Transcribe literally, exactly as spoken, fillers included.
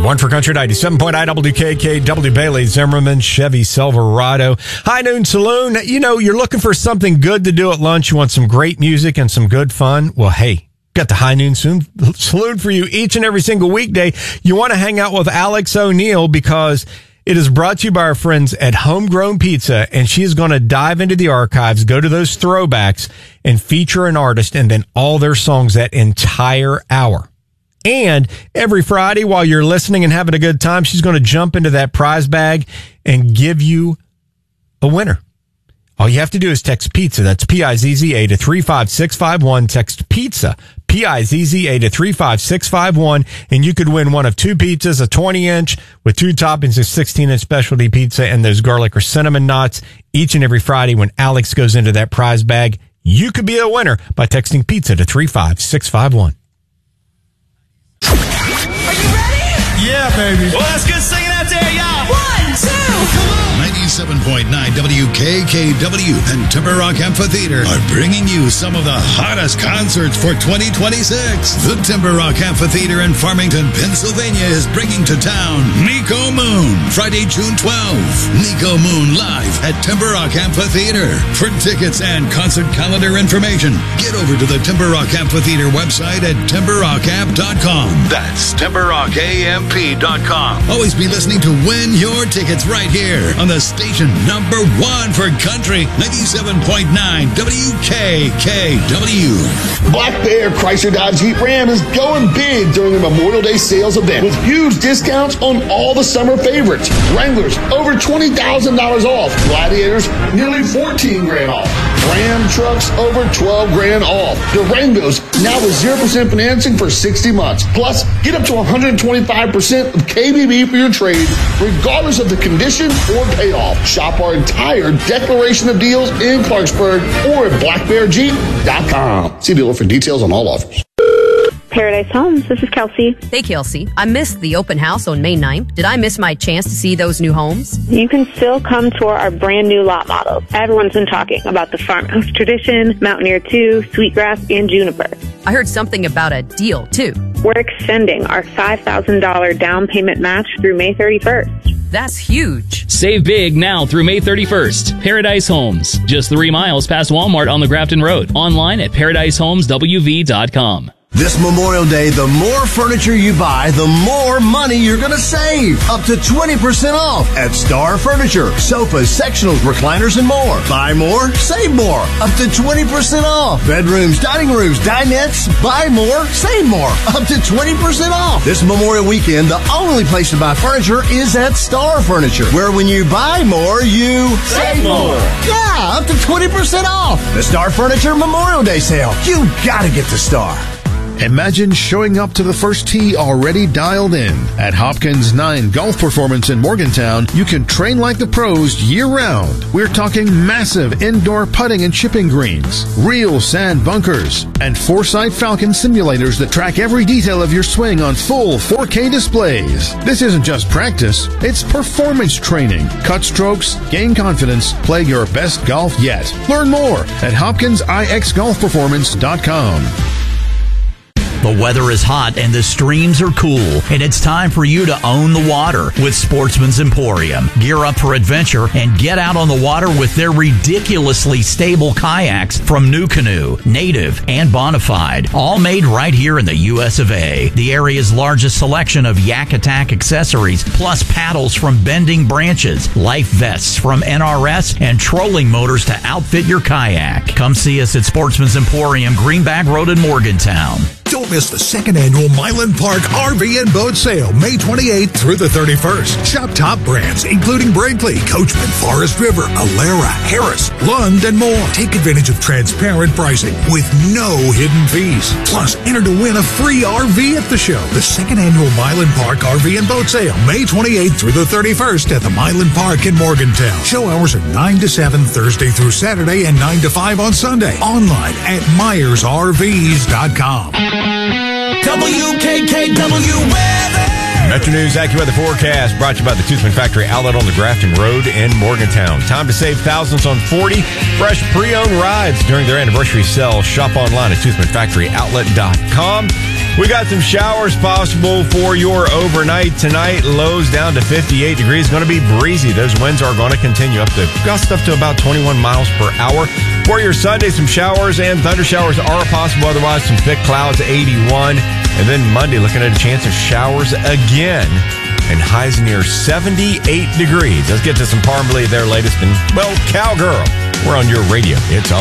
One for Country, ninety-seven point nine W K K W Bailey, Zimmerman, Chevy Silverado. High Noon Saloon. You know, you're looking for something good to do at lunch. You want some great music and some good fun. Well, hey, got the High Noon Saloon for you each and every single weekday. You want to hang out with Alex O'Neill because it is brought to you by our friends at Homegrown Pizza, and she is going to dive into the archives, go to those throwbacks, and feature an artist and then all their songs that entire hour. And every Friday, while you're listening and having a good time, she's going to jump into that prize bag and give you a winner. All you have to do is text PIZZA. That's P I Z Z A to three five six five one. Text PIZZA, P I Z Z A to three five six five one, and you could win one of two pizzas, a twenty inch with two toppings, a sixteen inch specialty pizza, and those garlic or cinnamon knots each and every Friday when Alex goes into that prize bag. You could be a winner by texting PIZZA to three five six five one. Are you ready? Yeah, baby. Well, let's get singing out there, y'all. One, two, come on. ninety-seven point nine W K K W and Timber Rock Amphitheater are bringing you some of the hottest concerts for twenty twenty-six. The Timber Rock Amphitheater in Farmington, Pennsylvania is bringing to town Nico Moon, Friday, June twelfth. Nico Moon live at Timber Rock Amphitheater. For tickets and concert calendar information, get over to the Timber Rock Amphitheater website at timber rock amp dot com. That's timber rock amp dot com. Always be listening to win your tickets right here on the station number one for country, ninety-seven point nine W K K W. Black Bear Chrysler Dodge Jeep Ram is going big during the Memorial Day sales event with huge discounts on all the summer favorites. Wranglers, over twenty thousand dollars off. Gladiators, nearly fourteen grand off. Ram trucks, over twelve grand off. Durangos, now with zero percent financing for sixty months. Plus, get up to one hundred twenty-five percent of K B B for your trade, regardless of the condition or payoff. Shop our entire declaration of deals in Clarksburg or at black bear jeep dot com. See dealer for details on all offers. Paradise Homes, this is Kelsey. Hey, Kelsey. I missed the open house on May ninth. Did I miss my chance to see those new homes? You can still come tour our brand new lot models. Everyone's been talking about the Farmhouse Tradition, Mountaineer two, Sweetgrass, and Juniper. I heard something about a deal, too. We're extending our five thousand dollars down payment match through May thirty-first. That's huge. Save big now through May thirty-first. Paradise Homes, just three miles past Walmart on the Grafton Road. Online at paradise homes w v dot com. This Memorial Day, the more furniture you buy, the more money you're going to save. Up to twenty percent off at Star Furniture. Sofas, sectionals, recliners, and more. Buy more, save more. Up to twenty percent off. Bedrooms, dining rooms, dinettes. Buy more, save more. Up to twenty percent off. This Memorial Weekend, the only place to buy furniture is at Star Furniture, where when you buy more, you save more. Yeah, up to twenty percent off. The Star Furniture Memorial Day sale. You gotta get to Star. Imagine showing up to the first tee already dialed in. At Hopkins nine Golf Performance in Morgantown, you can train like the pros year-round. We're talking massive indoor putting and chipping greens, real sand bunkers, and Foresight Falcon simulators that track every detail of your swing on full four K displays. This isn't just practice, it's performance training. Cut strokes, gain confidence, play your best golf yet. Learn more at hopkins i x golf performance dot com. The weather is hot and the streams are cool, and it's time for you to own the water with Sportsman's Emporium. Gear up for adventure and get out on the water with their ridiculously stable kayaks from New Canoe, Native, and Bonafide, all made right here in the U S of A. The area's largest selection of Yak Attack accessories, plus paddles from Bending Branches, life vests from N R S, and trolling motors to outfit your kayak. Come see us at Sportsman's Emporium, Greenback Road in Morgantown. Don't miss the second annual Milan Park R V and Boat Sale, May twenty-eighth through the thirty-first. Shop top brands, including Brinkley, Coachman, Forest River, Alera, Harris, Lund, and more. Take advantage of transparent pricing with no hidden fees. Plus, enter to win a free R V at the show. The second annual Milan Park R V and Boat Sale, May twenty-eighth through the thirty-first at the Milan Park in Morgantown. Show hours are nine to seven Thursday through Saturday and nine to five on Sunday. Online at myers r vs dot com. W K K W weather. Metro News AccuWeather forecast brought to you by the Toothman Factory outlet on the Grafton Road in Morgantown. Time to save thousands on forty fresh pre-owned rides during their anniversary sale. Shop online at toothman factory outlet dot com. We got some showers possible for your overnight tonight. Lows down to fifty-eight degrees. Going to be breezy. Those winds are going to continue up to gust up to about twenty-one miles per hour. For your Sunday, some showers and thunder showers are possible. Otherwise, some thick clouds, eighty-one. And then Monday, looking at a chance of showers again. And highs near seventy-eight degrees. Let's get to some Parmalee, their latest. And, well, Cowgirl. We're on your radio. It's all